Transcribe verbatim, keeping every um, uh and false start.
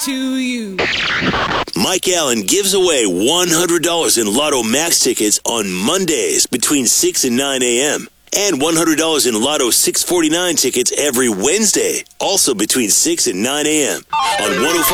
to you. Mike Allen gives away one hundred dollars in Lotto Max tickets on Mondays between six and nine a.m. and one hundred dollars in Lotto six forty-nine tickets every Wednesday, also between six and nine a.m. on one oh five.